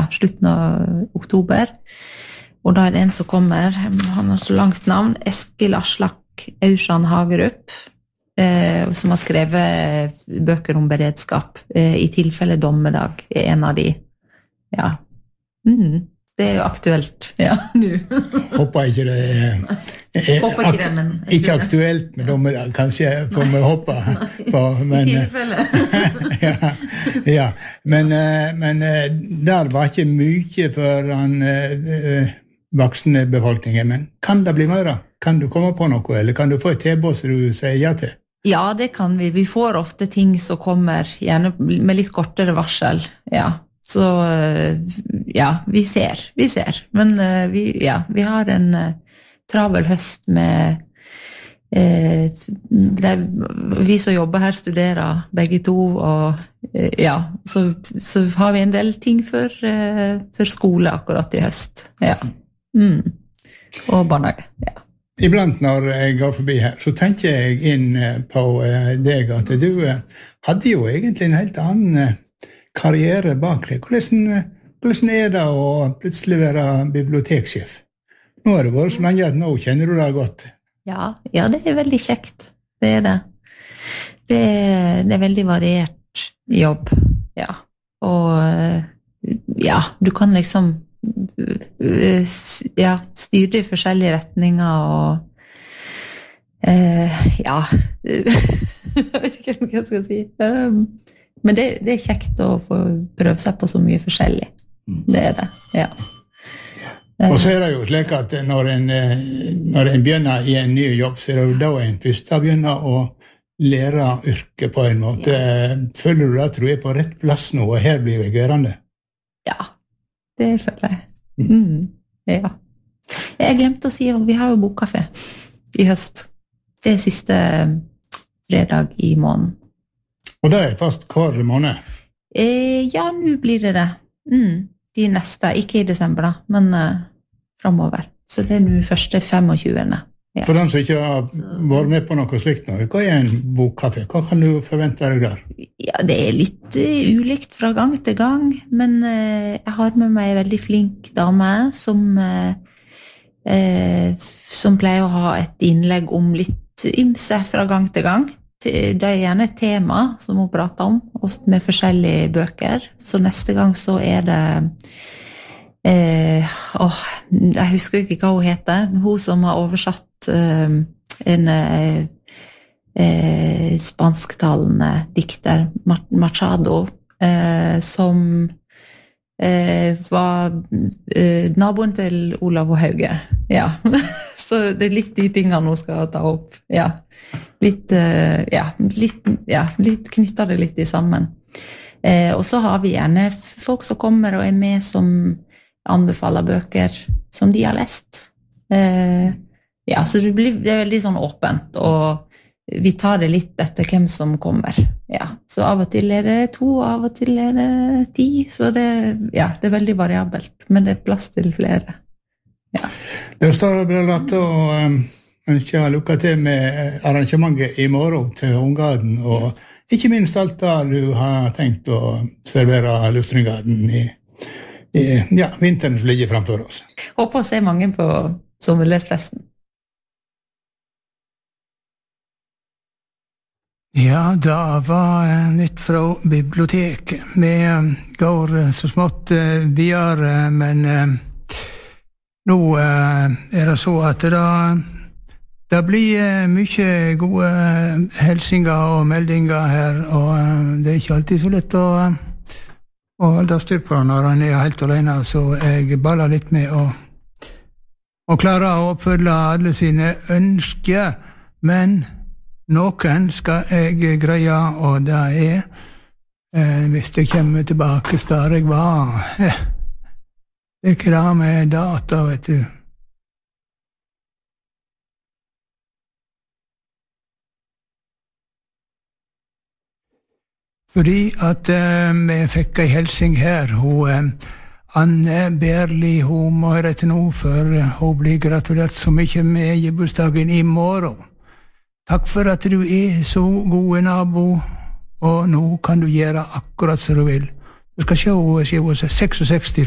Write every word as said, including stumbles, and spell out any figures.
slutten av oktober. Og da er det en som kommer, han har så langt navn, Eskil Aslak Aursand Hagerup, eh, som har skrevet bøker om beredskap. Eh, I tilfelle dommedag er en av de. Ja. Mm, det er jo aktuelt. Ja, nu. Håper ikke det er, er Håper ikke det, men... Ikke aktuelt med dommedag, kanskje får vi håpe på, men... I tilfelle. ja, ja, men, men der var ikke mye for han... voksne befolkningen, men kan det bli mer? Kan du komme på noe, eller kan du få et tilbud som du sier ja til? Ja, det kan vi. Vi får ofte ting som kommer, gjerne med litt kortere varsel. Ja, så ja, vi ser, vi ser. Men vi, ja, vi har en travel høst med eh, det, vi som jobber her studerer begge to, og eh, ja, så, så har vi en del ting for, eh, for skole akkurat i høst. Ja. Mm. Og barnehage, ja. Iblant når jeg går forbi her, så tenker jeg inn på deg at du hadde jo egentlig en helt annen karriere bak deg. Hvordan, hvordan er det å plutselig være biblioteksjef? Nå har det vært så lenge at nå kjenner du det godt. Ja, ja, det er veldig kjekt. Det er det. Det er, det er veldig variert jobb, ja. Og ja, du kan liksom ja, styre i forskjellige retninger og eh, ja jeg vet ikke hva jeg skal si um, men det, det er kjekt å få prøve seg på så mye forskjellig. Det er det, ja. Og så er det jo slik at når en, når en begynner i en ny jobb, så er det da en først begynner å lære yrket på en måte. Ja. Føler du at du er på rett plass nå, og her blir jeg gørende? Ja, det føler jeg. Mm, ja. Jeg glemte å si at vi har jo bokkafé i høst. Det er siste fredag i måneden. Og det er fast hver måned? Eh, ja, nå blir det det. Mm, de neste, ikke i desember da, men uh, fremover. Så det er nå første femogtjuende. Ja. For dem som ikke har vært med på noe slikt nå, hva er en bokkafé? Hva kan du forvente deg der? Ja, det er litt uh, ulikt fra gang til gang, men uh, jeg har med meg en veldig flink dame som, uh, uh, som pleier å ha et innlegg om litt ymse fra gang til gang. Det er gjerne et tema som hun prater om, med forskjellige bøker. Så neste gang så er det eh, åh, jeg husker ikke hva hun heter. Hun som har oversatt eh, en eh, spansktalende dikter, Machado, eh, som eh, var eh, naboen til Olav og Hauge. Ja, så det er litt de tingene hun skal ta opp. Ja. Litt, ja, litt, ja, litt knytter det litt i sammen. Eh, og så har vi gjerne folk som kommer og er med som anbefaler bøker som de har lest. Eh, ja, så det, blir, det er veldig sånn åpent, og vi tar det litt etter hvem som kommer. Ja, så av og til er det to, av og til er det ti, så det, ja, det er veldig variabelt, men det er plass til flere. Ja. Det står bra rett og... Um ønsker jeg lykke til med arrangementet i morgen til Unggarden, og ikke minst alt da du har tenkt å servere Luftrungarden i, i ja, vinteren som ligger framfor oss. Håper å se mange på sommerlesfesten. Ja, da var nytt fra biblioteket. Vi går så smått videre, men nå er det så at det Det blir mye gode helsinger og meldinger her, og det er ikke alltid så lett å, å holde styr på når han er helt alene, så jeg baller litt med å, å klare å oppfylle alle sine ønsker, men noen skal jeg greie, og det er eh, hvis jeg kommer tilbake der jeg var. Eh, det er ikke det med data, vet du. Fordi at uh, vi fikk ei helsing her, hun uh, Anne Berli, hun må høre til nå, for uh, hun blir gratulert så mye med gebursdagen i morgen. Takk for at du er så gode nabo, og nå kan du gjøre akkurat som du vil. Du skal se, hun er seksogseksti